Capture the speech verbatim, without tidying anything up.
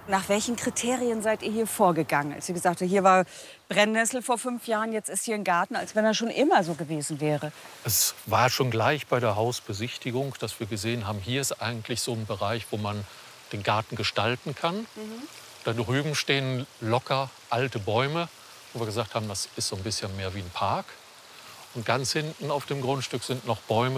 Nach welchen Kriterien seid ihr hier vorgegangen? Als ihr gesagt habt, hier war Brennnessel vor fünf Jahren, jetzt ist hier ein Garten, als wenn er schon immer so gewesen wäre. Es war schon gleich bei der Hausbesichtigung, dass wir gesehen haben, hier ist eigentlich so ein Bereich, wo man den Garten gestalten kann. Mhm. Da drüben stehen locker alte Bäume, wo wir gesagt haben, das ist so ein bisschen mehr wie ein Park. Und ganz hinten auf dem Grundstück sind noch Bäume